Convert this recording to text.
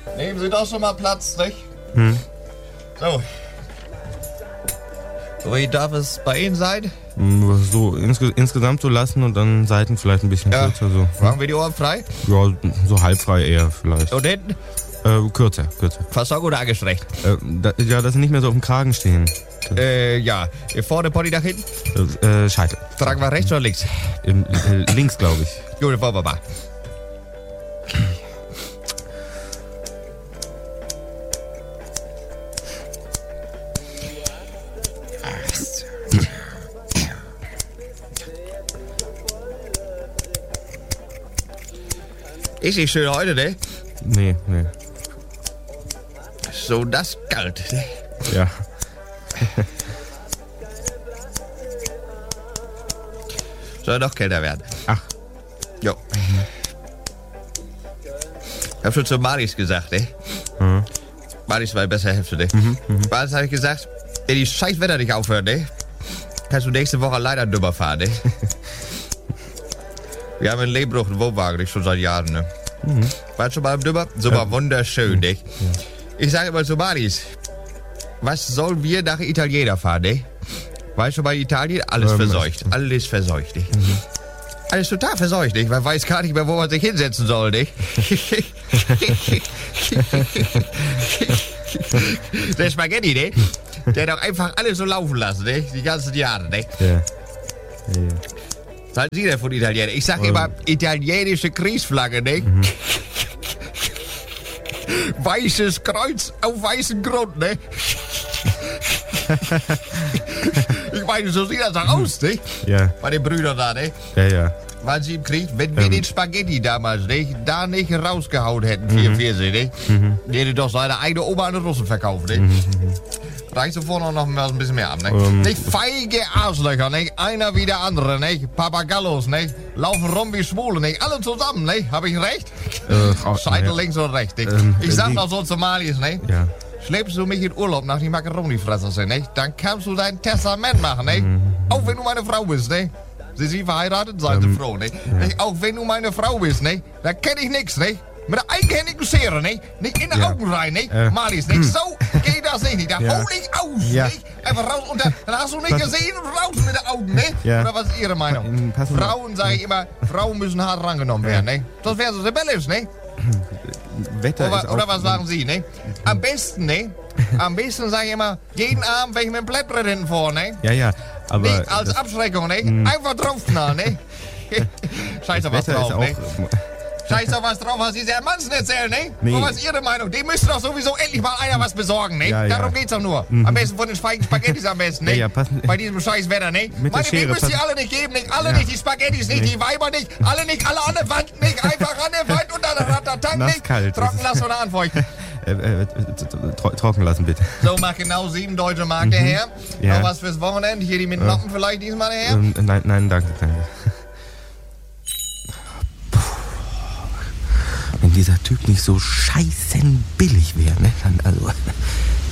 Nehmen Sie doch schon mal Platz, nicht? So. Wie darf es bei Ihnen sein? So insgesamt so lassen und dann Seiten vielleicht ein bisschen kürzer. So. Machen wir die Ohren frei? Ja, so halbfrei eher vielleicht. Und hinten? Kürzer. Fasson oder angestreckt? Dass sie nicht mehr so auf dem Kragen stehen. Ja. Vorne Pony nach hinten? Scheitel. Tragen wir rechts oder links? Links, glaube ich. Gut, dann wollen wir mal. Ist nicht schön heute, ne? Nee. So das kalt, ne? Ja. Soll noch kälter werden. Ach. Jo. Ich hab schon zu Maris gesagt, ne? Maris war die bessere Hälfte, ne? Maris habe ich gesagt, wenn die scheiß Wetter nicht aufhört, ne? Kannst du nächste Woche leider dümmer fahren, ne? Wir haben in Lehnbruch einen Wohnwagen, nicht schon seit Jahren, ne? Warst schon mal im Dümmer? Super, wunderschön, ne? Ich sage immer zu Maris, was sollen wir nach Italiener fahren, ne? Weißt du, bei Italien alles verseucht. Alles verseucht, nicht? Alles total verseucht, nicht? Man weiß gar nicht mehr, wo man sich hinsetzen soll, nicht? Der Spaghetti, ne? Der hat doch einfach alles so laufen lassen, ne? Die ganzen Jahre, ne? Ja. Was halten Sie denn von Italienern? Ich sag immer, italienische Kriegsflagge, ne? Weißes Kreuz auf weißem Grund, ne? Ich meine, so sieht das doch aus, ne? Ja. Bei den Brüdern da, ne? Ja. Waren sie im Krieg? Wenn wir den Spaghetti damals, ne? Da nicht rausgehauen hätten, 44, ne? Die hätte doch seine eigene Oma an den Russen verkauft, ne? Reicht sofort noch mal ein bisschen mehr ab, ne? Nicht feige Arschlöcher, ne? Einer wie der andere, ne? Papagallos, ne? Laufen rum wie Schwule, ne? Alle zusammen, ne? Hab ich recht? Scheitel links und rechts, ne? Ich sag noch so zu Marius, ne? Ja. Schleppst du mich in Urlaub nach die Macaroni-Fresser sind, ne? Dann kannst du dein Testament machen, ne? Auch wenn du meine Frau bist, ne? Sie sind verheiratet, seien Sie froh, ne? Auch wenn du meine Frau bist, ne? Da kenn ich nix, ne? Mit der eigenhändigen Schere, ne? Nicht in die Augen rein, ne? Marius, ne? So geht das nicht. Da hol ich aus, ne? Einfach raus und dann hast du nicht gesehen und raus mit den Augen, ne? Ja. Oder was ist Ihre Meinung? Frauen, sage ich immer, Frauen müssen hart rangenommen werden, ne? Sonst wären sie rebellisch, ne? Wetter ist auch... Oder was sagen Sie, ne? Am besten, ne? Am besten sage ich immer, jeden Abend welche mit dem Blättbrett hinten vor, ne? Ja, aber... Nicht als Abschreckung, ne? Einfach draufknallen, ne? Scheiß auf was Wetter ist drauf, auch... ne? Scheiß auf was drauf, was Sie sehr Manzen erzählen, ne? Nee. Und was ist Ihre Meinung? Dem müsste doch sowieso endlich mal einer was besorgen, ne? Ja. Darum geht's doch nur. Am besten von den Spaghettis am besten, ne? Ja, passen- Bei diesem scheiß Wetter, ne? Mit der Meine, Schere, müsst ihr passen- alle nicht geben, nicht? Alle nicht, die Spaghettis nicht, die Weiber nicht, alle an der Wand nicht, einfach an der Wand und dann Ratatank nicht. Nasskalt. Trocken lassen oder anfeuchten. Trocken lassen, bitte. So, macht genau 7 deutsche Mark der Herr. Ja. Noch was fürs Wochenende? Hier die mit Noppen vielleicht diesmal der Herr? Nein, danke. Wenn dieser Typ nicht so scheißen billig wäre, ne? Dann also...